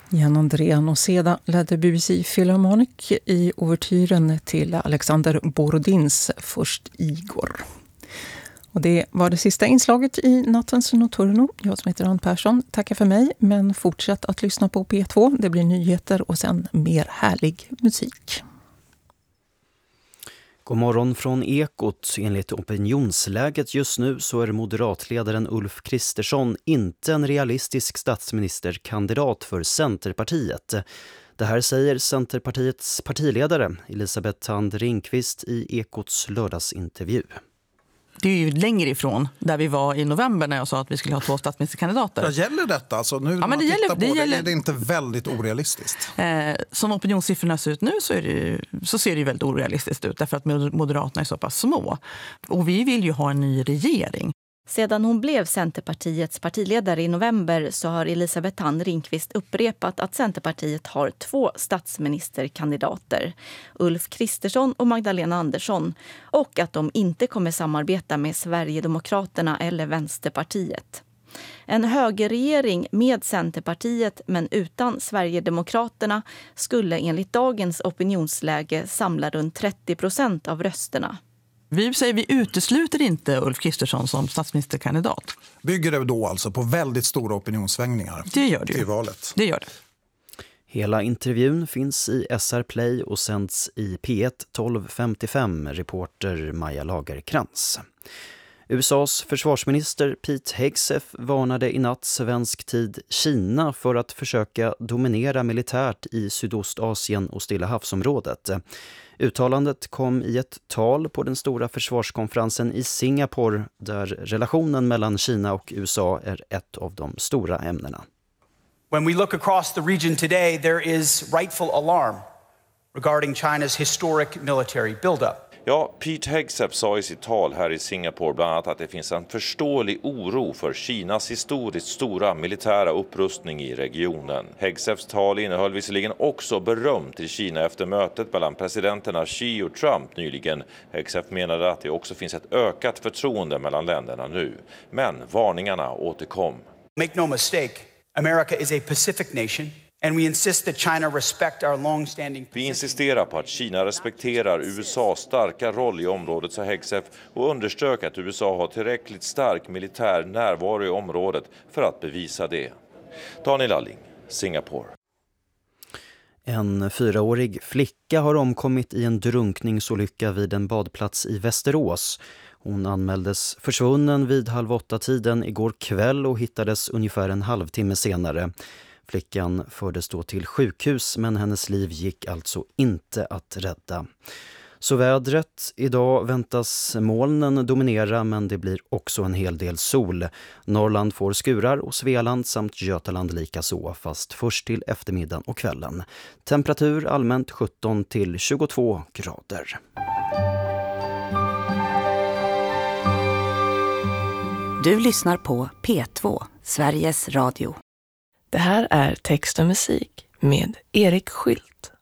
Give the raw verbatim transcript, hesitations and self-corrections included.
Jan Andrea Noseda ledde B B C Philharmonic i ouvertyren till Alexander Borodins Först Igor. Och det var det sista inslaget i Nattens Nocturno. Jag som heter Ann Persson tackar för mig, men fortsätt att lyssna på P två. Det blir nyheter och sen mer härlig musik. God morgon från Ekot. Enligt opinionsläget just nu så är moderatledaren Ulf Kristersson inte en realistisk statsministerkandidat för Centerpartiet. Det här säger Centerpartiets partiledare Elisabeth Thand Ringqvist i Ekots lördagsintervju. Det är ju längre ifrån där vi var i november när jag sa att vi skulle ha två statsministerkandidater. Ja, gäller detta? Alltså nu ja, men det gäller, på det det, gäller... är det inte väldigt orealistiskt? Eh, som opinionssiffrorna ser ut nu så, är det, så ser det ju väldigt orealistiskt ut därför att Moderaterna är så pass små. Och vi vill ju ha en ny regering. Sedan hon blev Centerpartiets partiledare i november så har Elisabeth Thand Ringqvist upprepat att Centerpartiet har två statsministerkandidater, Ulf Kristersson och Magdalena Andersson, och att de inte kommer samarbeta med Sverigedemokraterna eller Vänsterpartiet. En högerregering med Centerpartiet men utan Sverigedemokraterna skulle enligt dagens opinionsläge samla runt trettio procent av rösterna. Vi säger vi utesluter inte Ulf Kristersson som statsministerkandidat. Bygger det då alltså på väldigt stora opinionssvängningar? Det gör det. Till valet. Det gör det. Hela intervjun finns i S R Play och sänds i P ett tolv femtiofem, reporter Maja Lagerkrans. U S A:s försvarsminister Pete Hegseth varnade i natt svensk tid Kina för att försöka dominera militärt i Sydostasien och Stilla havsområdet. Uttalandet kom i ett tal på den stora försvarskonferensen i Singapore där relationen mellan Kina och U S A är ett av de stora ämnena. When we look across the region today, there is rightful alarm regarding China's historic military buildup. Ja, Pete Hegseth sa i sitt tal här i Singapore bland annat att det finns en förståelig oro för Kinas historiskt stora militära upprustning i regionen. Hegseths tal innehöll visserligen också beröm till Kina efter mötet mellan presidenterna Xi och Trump nyligen. Hegseth menade att det också finns ett ökat förtroende mellan länderna nu. Men varningarna återkom. Make no mistake, America is a Pacific nation. And we insist that China respect our long-standing Vi insisterar på att Kina respekterar U S A:s starka roll i området, sa Hegseth, och underströk att U S A har tillräckligt stark militär närvaro i området för att bevisa det. Daniel Alling, Singapore. En fyraårig flicka har omkommit i en drunkningsolycka vid en badplats i Västerås. Hon anmäldes försvunnen vid halv åtta tiden igår kväll och hittades ungefär en halvtimme senare. Flickan fördes då till sjukhus men hennes liv gick alltså inte att rädda. Så vädret, idag väntas molnen dominera men det blir också en hel del sol. Norrland får skurar och Svealand samt Götaland lika så, fast först till eftermiddagen och kvällen. Temperatur allmänt sjutton till tjugotvå grader. Du lyssnar på P två, Sveriges Radio. Det här är Text och musik med Erik Skylt.